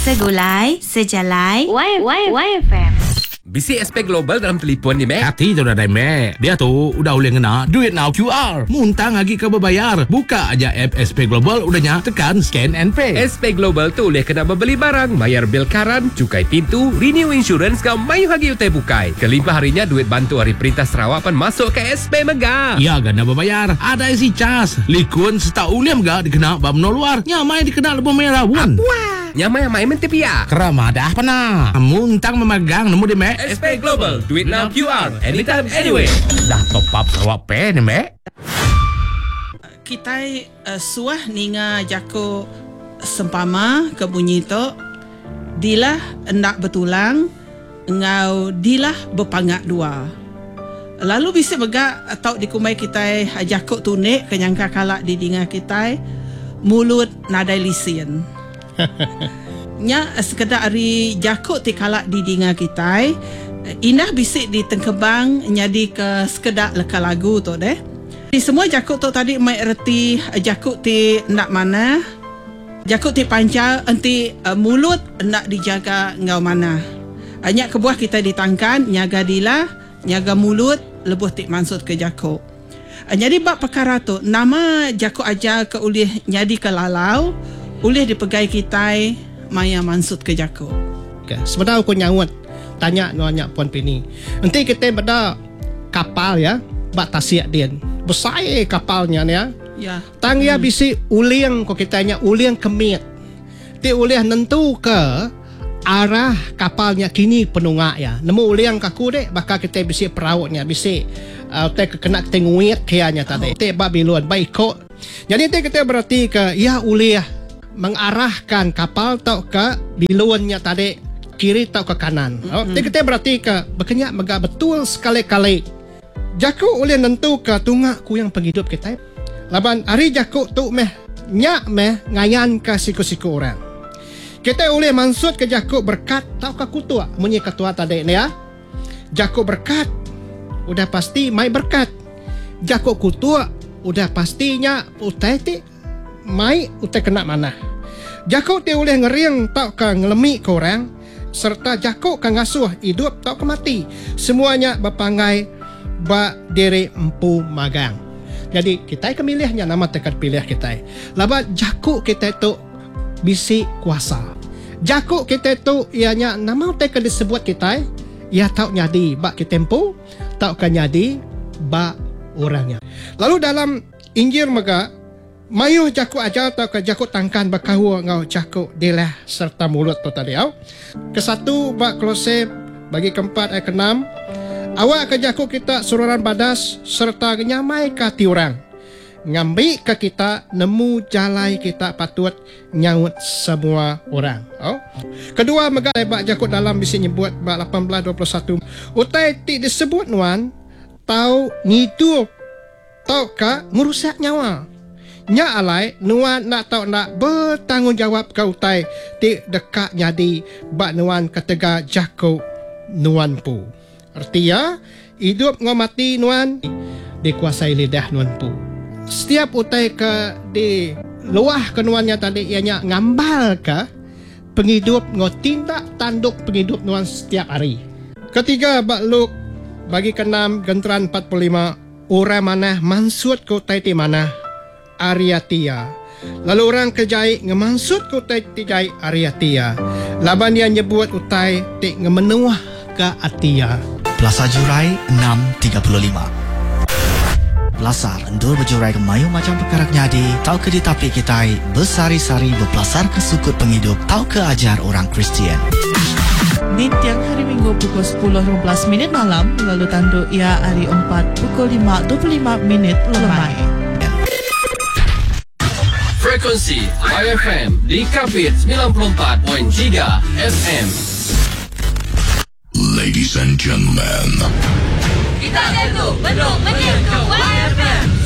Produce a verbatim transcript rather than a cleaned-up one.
Segulai, sejalai, Y, Y, Y F M. Bisi S P Global dalam telefon ni, Mek. Hati tu dah dah, Mek. Dia tu udah boleh ngena duit now Q R. Muntang lagi ke berbayar. Buka aja app S P Global, udahnya tekan scan and pay. S P Global tu boleh kena membeli barang, bayar bil karan, cukai pintu, renew insurance kau mayu lagi utai bukai. Kelimpah harinya duit bantu Hari Perintah Sarawak pan masuk ke S P Mega. Ya, gana berbayar. Ada isi cas. Likun seta uliam ga dikena bab no luar. Nyamai dikena lebih merah pun. Nyamai yang main mentepia. Kerama dah apa nak? Muntang memegang nemu di, Mek. S P Global, duit now Q R, anytime, anyway. Dah top up Sarawak Pay ni, Mek. Kita uh, suah ninga jako sempama ke bunyi tu dilah hendak bertulang ngau dilah berpangak dua. Lalu bisa megak atau dikumai kita jako tunik kenyangka kalak di dinga kita mulut nadai lisin. Nya sekedar hari jako ti kalak di dinga kita indah bisik di tengkebang nyadi ke sekedar leka lagu tu deh. Di semua jakut tu tadi mai erti jakut ti nak mana, jakut ti pancal enti uh, mulut nak dijaga ngau mana. Hanya kebuah kita ditangkan nyaga dilah, nyaga mulut lebuh ti mansut ke jakut. Uh, jadi bab perkara tu nama jakut aja ke ulih nyadi ke lalau, ulih dipegai kita maya mansut ke jakut. Okay. Sebenarnya aku nyawut tanya nanya Puan Pini. Nanti kita pada kapal ya, bak tasiak din. Besar kapalnya ni ya. Ya. Tang ya bisi uliang ko kitanya uliang kemit. Ti uliang nentu ke arah kapalnya kini penungak ya. Nemu uliang kaku dek bakal kita bisi perautnya bisi uh, te kena tenguit kianya tadi. Te babilon baik ko. Jadi te kita berarti ke ya uliah mengarahkan kapal tau ke bilonnya tadi kiri tau ke kanan. Oh, te kita berarti ke berkenyak megak betul sekali-kali. Jakuk oleh nentu ke tungak ku yang penghidup kita. Laban hari jakuk tu meh nyak meh ngayan ke siku-siku orang. Kita oleh mansut ke jakuk berkat tau ke kutua. Munyi ketua tadi ni ya. Jakuk berkat udah pasti mai berkat. Jakuk kutua udah pastinya utai ti mai utai kena mana. Jakuk ti oleh ngeriang tau ke ngelemi ke orang serta jakuk ke ngasuh hidup tau ke mati. Semuanya berpangai ba diri empu magang. Jadi kita kemilihnya nama tekan pilih kita. Laba jakuk kita itu bisi kuasa. Jakuk kita itu ianya nama tekan disebut kita ia tahu nyadi ba kita empu, tahu kan nyadi ba orangnya. Lalu dalam Injil mega mayu jakuk aja tahu ke jakuk tangkan bakahu ngau jakuk dilah serta mulut tu tadi au. Kesatu ba Kolose bagi keempat ayat keenam. Awak ke jakuk kita sururan badas serta nyamai ke ti orang. Ngambil ke kita nemu jalai kita patut nyaut semua orang. Oh. Kedua mega bak jakuk dalam bisi nyebut bak lapan belas dua puluh satu. Utai ti disebut nuan tau ngidup tau ka merusak nyawa. Nya alai nuan nak tau nak bertanggungjawab ke utai ti dekat nyadi bak nuan ketega jakuk nuan pu. Artinya, hidup ngau mati nuan dikuasai lidah nuan pu. Setiap utai ke di luah ke nuannya tadi ianya ngambal ke penghidup ngau tindak tanduk penghidup nuan setiap hari. Ketiga, bak Luk bagi keenam genteran empat puluh lima orang mana mansut ke utai ti mana Ariatia. Lalu orang kejai ngemansut ke utai ti jai Ariatia. Laban dia nyebut utai ti ngemenuah ke Atia. Plaza Jurai enam tiga puluh lima. Belasar endur berjurai ke mayu macam perkara nyadi. Tau ke di tapi kita bersari-sari berpelasar ke sukut penghidup. Tau ke ajar orang Kristian. Di tiang hari Minggu pukul sepuluh lima belas minit malam. Lalu tanduk ia hari empat pukul lima dua puluh lima minit lemai. Frekuensi I F M di Kapit sembilan puluh empat koma tiga F M. Ladies and gentlemen, Kita itu belum menyentuh Y F M.